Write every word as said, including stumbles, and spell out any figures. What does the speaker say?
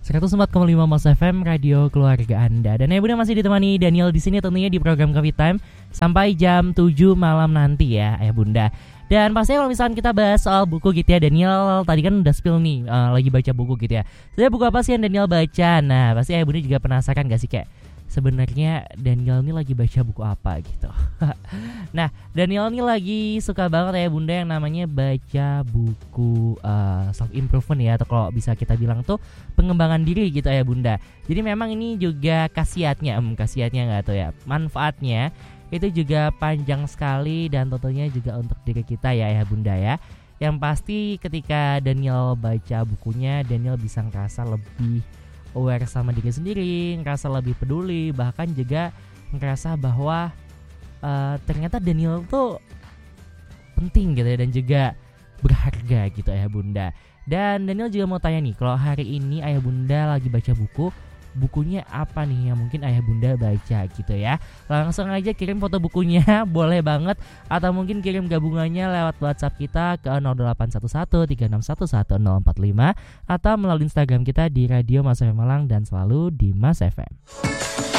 seratus empat koma lima Mas F M, radio keluarga Anda. Dan Ayah Bunda masih ditemani Daniel di sini tentunya di program Coffee Time sampai jam tujuh malam nanti ya Ayah Bunda. Dan pastinya kalau misalkan kita bahas soal buku gitu ya, Daniel tadi kan udah spill nih uh, lagi baca buku gitu ya. Sebenarnya buku apa sih yang Daniel baca? Nah pasti Ayah Bunda juga penasaran gak sih kayak sebenarnya Daniel ini lagi baca buku apa gitu. Nah Daniel ini lagi suka banget ya Bunda yang namanya baca buku uh, self improvement ya, atau kalau bisa kita bilang tuh pengembangan diri gitu ya Bunda. Jadi memang ini juga khasiatnya, hmm, khasiatnya nggak tuh ya, manfaatnya itu juga panjang sekali dan tentunya juga untuk diri kita ya ya Bunda ya. Yang pasti ketika Daniel baca bukunya, Daniel bisa ngerasa lebih aware sama diri sendiri, ngerasa lebih peduli, bahkan juga ngerasa bahwa uh, ternyata Daniel tuh penting gitu ya, dan juga berharga gitu Ayah Bunda. Dan Daniel juga mau tanya nih, kalau hari ini Ayah Bunda lagi baca buku, bukunya apa nih yang mungkin Ayah Bunda baca gitu ya. Langsung aja kirim foto bukunya boleh banget, atau mungkin kirim gabungannya lewat WhatsApp kita ke nol delapan satu satu tiga enam satu satu nol empat lima atau melalui Instagram kita di Radio Mas F M Malang dan selalu di Mas F M.